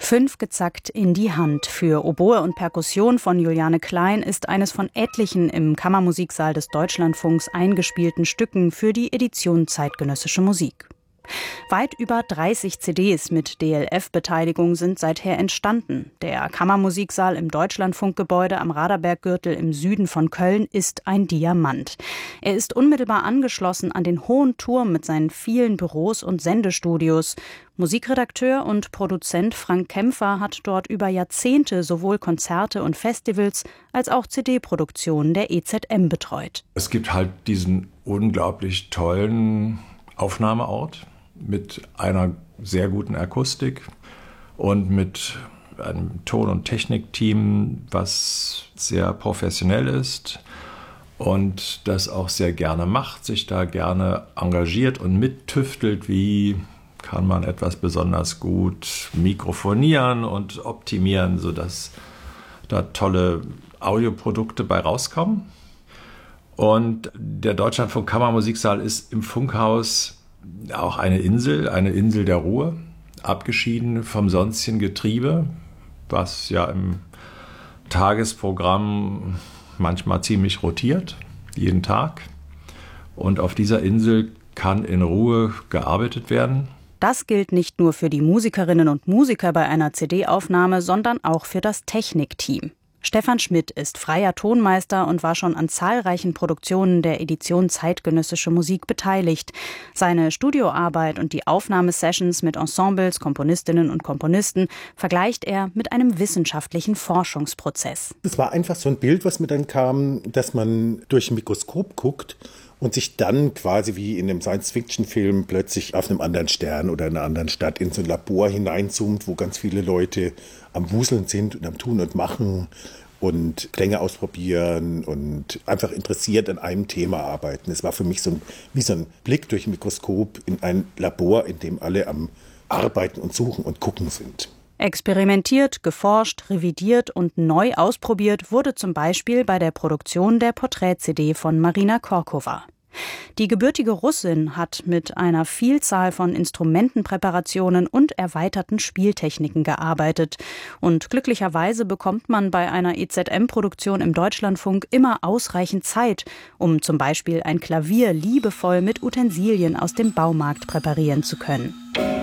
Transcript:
Fünf gezackt in die Hand für Oboe und Perkussion von Juliane Klein ist eines von etlichen im Kammermusiksaal des Deutschlandfunks eingespielten Stücken für die Edition Zeitgenössische Musik. Weit über 30 CDs mit DLF-Beteiligung sind seither entstanden. Der Kammermusiksaal im Deutschlandfunkgebäude am Raderberggürtel im Süden von Köln ist ein Diamant. Er ist unmittelbar angeschlossen an den hohen Turm mit seinen vielen Büros und Sendestudios. Musikredakteur und Produzent Frank Kämpfer hat dort über Jahrzehnte sowohl Konzerte und Festivals als auch CD-Produktionen der EZM betreut. Es gibt halt diesen unglaublich tollen Aufnahmeort mit einer sehr guten Akustik und mit einem Ton- und Technikteam, was sehr professionell ist und das auch sehr gerne macht, sich da gerne engagiert und mittüftelt, wie kann man etwas besonders gut mikrofonieren und optimieren, sodass da tolle Audioprodukte bei rauskommen. Und der Deutschlandfunk Kammermusiksaal ist im Funkhaus auch eine Insel der Ruhe, abgeschieden vom sonstigen Getriebe, was ja im Tagesprogramm manchmal ziemlich rotiert, jeden Tag. Und auf dieser Insel kann in Ruhe gearbeitet werden. Das gilt nicht nur für die Musikerinnen und Musiker bei einer CD-Aufnahme, sondern auch für das Technikteam. Stefan Schmidt ist freier Tonmeister und war schon an zahlreichen Produktionen der Edition Zeitgenössische Musik beteiligt. Seine Studioarbeit und die Aufnahmesessions mit Ensembles, Komponistinnen und Komponisten vergleicht er mit einem wissenschaftlichen Forschungsprozess. Es war einfach so ein Bild, was mir dann kam, dass man durch ein Mikroskop guckt und sich dann quasi wie in einem Science-Fiction-Film plötzlich auf einem anderen Stern oder in einer anderen Stadt in so ein Labor hineinzoomt, wo ganz viele Leute am Wuseln sind und am Tun und Machen und Klänge ausprobieren und einfach interessiert an einem Thema arbeiten. Es war für mich wie so ein Blick durch ein Mikroskop in ein Labor, in dem alle am Arbeiten und Suchen und Gucken sind. Experimentiert, geforscht, revidiert und neu ausprobiert wurde zum Beispiel bei der Produktion der Porträt-CD von Marina Korkova. Die gebürtige Russin hat mit einer Vielzahl von Instrumentenpräparationen und erweiterten Spieltechniken gearbeitet. Und glücklicherweise bekommt man bei einer EZM-Produktion im Deutschlandfunk immer ausreichend Zeit, um zum Beispiel ein Klavier liebevoll mit Utensilien aus dem Baumarkt präparieren zu können.